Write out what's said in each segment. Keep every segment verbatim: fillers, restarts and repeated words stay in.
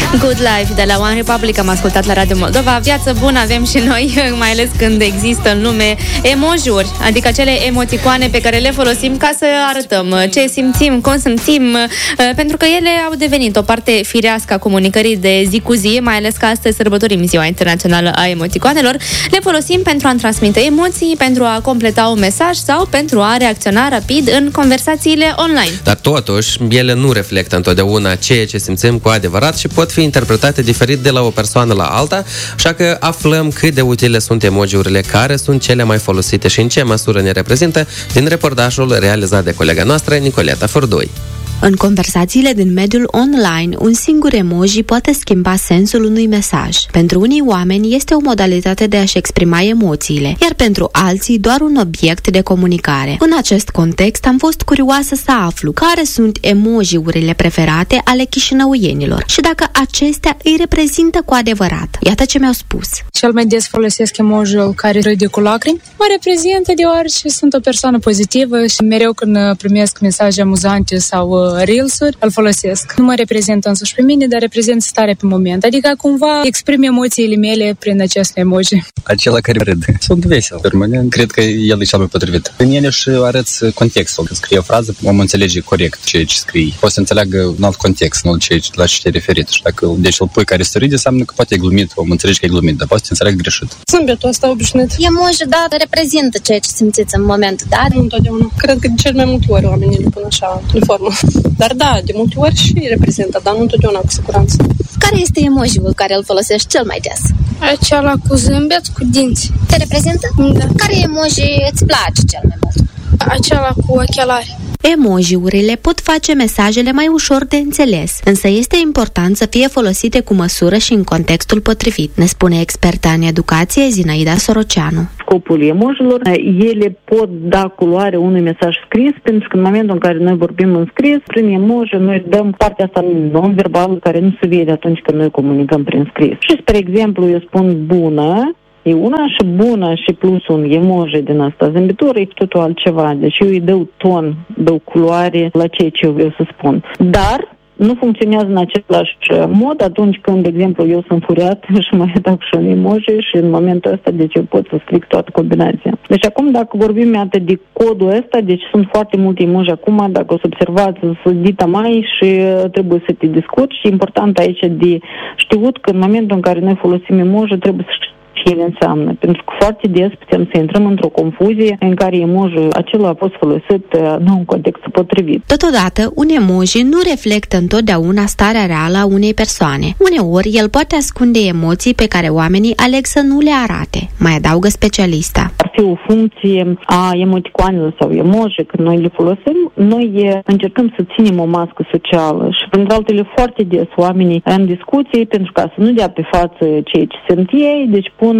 Good Life de la One Republic am ascultat la Radio Moldova. Viață bună avem și noi, mai ales când există în lume emoji-uri, adică acele emoticoane pe care le folosim ca să arătăm ce simțim, cum simțim, pentru că ele au devenit o parte firească a comunicării de zi cu zi, mai ales că astăzi sărbătorim Ziua Internațională a Emoticoanelor. Le folosim pentru a transmite emoții, pentru a completa un mesaj sau pentru a reacționa rapid în conversațiile online. Dar totuși, ele nu reflectă întotdeauna ceea ce simțim cu adevărat și pot fi interpretate diferit de la o persoană la alta, așa că aflăm cât de utile sunt emoji-urile, care sunt cele mai folosite și în ce măsură ne reprezintă din reportajul realizat de colega noastră, Nicoleta Furdui. În conversațiile din mediul online, un singur emoji poate schimba sensul unui mesaj. Pentru unii oameni este o modalitate de a-și exprima emoțiile, iar pentru alții doar un obiect de comunicare. În acest context, am fost curioasă să aflu care sunt emoji-urile preferate ale chișinăuienilor și dacă acestea îi reprezintă cu adevărat. Iată ce mi-au spus. Cel mai des folosesc emoji-ul care râde cu lacrimi. Mă reprezintă deoarece sunt o persoană pozitivă și mereu când primesc mesaje amuzante sau reels-uri, îl folosesc. Nu mă reprezintă însuși pe mine, dar reprezintă starea pe moment. Adică cumva exprim emoțiile mele prin aceste emoji. Acela care râd. Sunt vesel. Permanent. Cred că el e cel mai potrivit. În ele și arăți contextul. Când scrie o frază, omul înțelege corect ceea ce scrie. Poate să înțeleagă un alt context, nu ceea ce la ce te referit. Și dacă deci îl pui care să râde, înseamnă că poate e glumit, omul înțelege că e glumit, dar poate să înțeleagă greșit. Zâmbetul ăsta obișnuit. Emoji, da, reprezintă ceea ce simțiți în momentul, da? Nu întotdeauna. Cred că de cel mai multe ori oamenii le pun așa, în formă. Dar da, de multe ori și reprezintă, dar nu întotdeauna cu siguranță. Care este emoji-ul care îl folosești cel mai des? Acela cu zâmbet, cu dinți. Te reprezintă? Da. Care emoji îți place cel mai mult? Acela cu ochelari. Emoji-urile pot face mesajele mai ușor de înțeles, însă este important să fie folosite cu măsură și în contextul potrivit, ne spune experta în educație Zinaida Soroceanu. Scopul emoji-urilor, ele pot da culoare unui mesaj scris, pentru că în momentul în care noi vorbim în scris, prin emoji noi dăm partea asta non-verbală care nu se vede atunci când noi comunicăm prin scris. Și, spre exemplu, eu spun bună, e una și bună și plus un emoji din asta. Zâmbitorul e totul altceva. Deci eu îi dau ton, dau culoare la ceea ce eu vreau să spun. Dar nu funcționează în același mod atunci când, de exemplu, eu sunt furiat și mai adaug și un emoji și în momentul ăsta, deci eu pot să stric toată combinația. Deci acum, dacă vorbim iată de codul ăsta, deci sunt foarte multe emoji acum, dacă o să observați, să dita mai și trebuie să te discuți și important aici de știut că în momentul în care noi folosim emoji, trebuie să ce ele înseamnă. Pentru că foarte des putem să intrăm într-o confuzie în care emoji acela a fost folosit nu în contextul potrivit. Totodată, un emoji nu reflectă întotdeauna starea reală a unei persoane. Uneori, el poate ascunde emoții pe care oamenii aleg să nu le arate, mai adaugă specialista. Ar fi o funcție a emoticoanelor sau emoji, când noi le folosim, noi încercăm să ținem o mască socială și, printre altele, foarte des oamenii în discuții, pentru ca să nu dea pe față ceea ce sunt ei, deci pun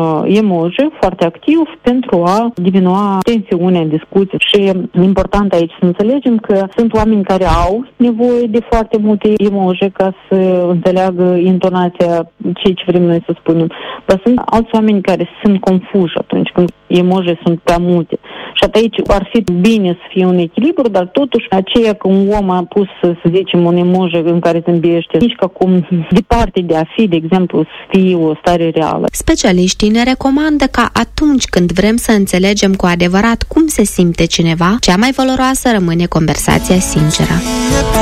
emoji foarte activ pentru a diminua tensiunea în discuție. Și important aici să înțelegem că sunt oameni care au nevoie de foarte multe emoji ca să înțeleagă intonația ceea ce vrem noi să spunem. Dar sunt alți oameni care sunt confuși atunci când emoji sunt prea multe. Și aici ar fi bine să fie un echilibru, dar totuși aceea că un om a pus, să zicem, un emoji în care zâmbește, nici că acum departe de a fi, de exemplu, să fie o stare reală. Specialiștii ne recomandă ca atunci când vrem să înțelegem cu adevărat cum se simte cineva, cea mai valoroasă rămâne conversația sinceră.